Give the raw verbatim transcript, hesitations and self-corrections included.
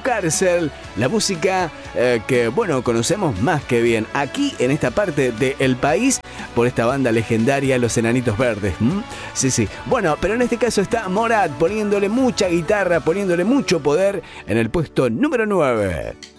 Cárcel, la música eh, que, bueno, conocemos más que bien aquí en esta parte del país por esta banda legendaria Los Enanitos Verdes. ¿Mm? Sí, sí. Bueno, pero en este caso está Morat poniéndole mucha guitarra, poniéndole mucho poder en el puesto número nueve.